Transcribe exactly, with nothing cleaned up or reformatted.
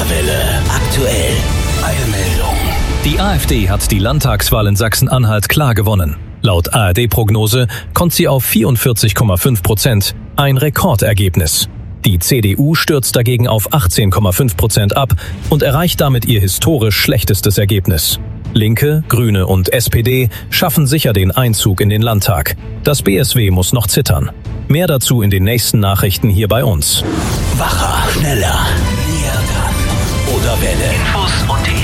Dauerwelle. Aktuell. Eilmeldung. Die AfD hat die Landtagswahl in Sachsen-Anhalt klar gewonnen. Laut A R D-Prognose kommt sie auf vierundvierzig Komma fünf Prozent, ein Rekordergebnis. Die C D U stürzt dagegen auf achtzehn Komma fünf Prozent ab und erreicht damit ihr historisch schlechtestes Ergebnis. Linke, Grüne und S P D schaffen sicher den Einzug in den Landtag. Das B S W muss noch zittern. Mehr dazu in den nächsten Nachrichten hier bei uns. Wacher, schneller, näher dran. Oder Welle. Infos und die